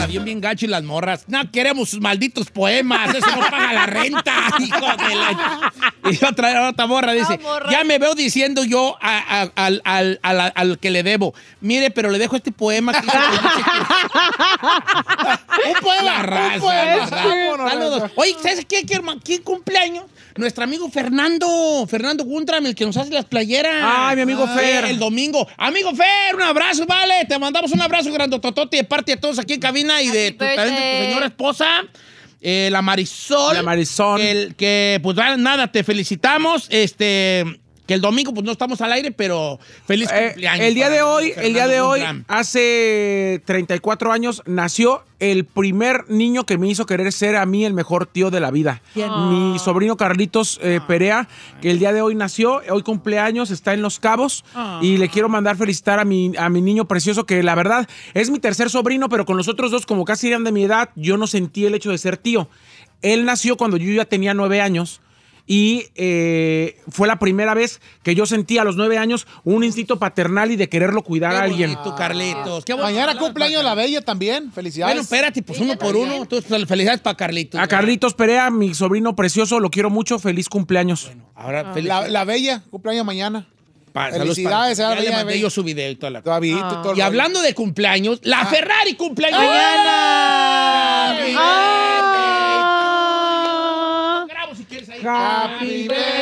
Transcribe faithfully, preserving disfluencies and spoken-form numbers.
bien, bien gacho y las morras. No queremos sus malditos poemas, eso no paga la renta, hijo de la... Y otra, otra morra dice, No, morra. ya me veo diciendo yo a, a, al, al, al, al que le debo, mire, pero le dejo este poema que dice que... Un poema, la raza, un poema. la raza. Vámonos, Saludos. raza. Oye, ¿sabes qué? ¿Quién, quién cumpleaños? Nuestro amigo Fernando, Fernando Guntram, el que nos hace las playeras. Ay, mi amigo Fer. El domingo. Amigo Fer, un abrazo, vale. Te mandamos un abrazo grandototote de parte de todos aquí en cabina y de Happy tu, también de tu birthday. señora esposa, eh, la Marisol. La Marisol. Que, el- que, pues nada, te felicitamos. Este, que el domingo pues no estamos al aire, pero feliz Eh, cumpleaños. el día para de hoy, Fernando el día de hoy, Guntram. hace treinta y cuatro años, nació el primer niño que me hizo querer ser a mí el mejor tío de la vida. Mi sobrino Carlitos eh, Perea, que el día de hoy nació, hoy cumpleaños, está en Los Cabos, y le quiero mandar felicitar a mi, a mi niño precioso, que la verdad es mi tercer sobrino, pero con los otros dos, como casi eran de mi edad, yo no sentí el hecho de ser tío. Él nació cuando yo ya tenía nueve años. Y eh, fue la primera vez que yo sentí a los nueve años un instinto paternal y de quererlo cuidar a Qué alguien. bonito, Carlitos. Qué bonito. Mañana cumpleaños la Bella también. Felicidades. Bueno, espérate, pues uno por uno. Entonces, felicidades para Carlitos. A Carlitos Perea, mi sobrino precioso, lo quiero mucho, feliz cumpleaños. Ahora, feliz. La, la Bella, cumpleaños mañana. Pa- saludos felicidades, para- a la Ya le Bella mandé Bella. yo su video y toda la cosa. Todavía. y todo el Y rollo. hablando de cumpleaños, la Ferrari cumpleaños. Mañana. Happy Ah. birthday. Grabo si quieres ahí. Happy birthday